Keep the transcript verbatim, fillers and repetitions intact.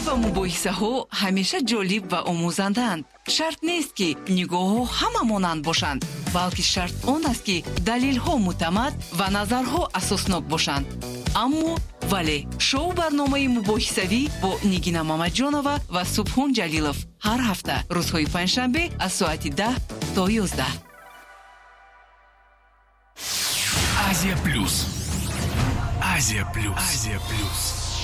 ва мубоҳисаҳо ҳамеша ҷолиб ва омӯзанданд. Шарт нест ки нигоҳҳо ҳама монанд бошанд, балки шарт он аст ки далилҳо муътамад ва назарҳо асоснок бошанд. аммо вале шоу барномаи мубоҳисавӣ бо Нигина Мамаҷонова ва Субҳон Ҷалилов ҳар ҳафта рӯзҳои панҷшанбе аз соати даҳ то ёздаҳ. Азия Плюс. Азия Плюс. Азия Плюс.